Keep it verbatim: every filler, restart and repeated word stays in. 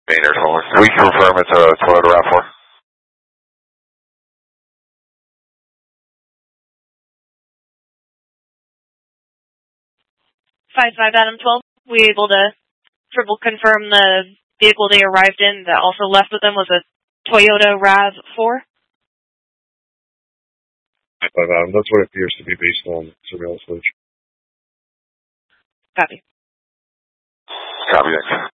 Maynard calling. We confirm it's a Toyota RAV four. five five Adam twelve. We able to triple confirm the vehicle they arrived in that also left with them was a Toyota RAV four? five five Adam, that's what it appears to be based on surveillance footage. Copy. Copy, thanks.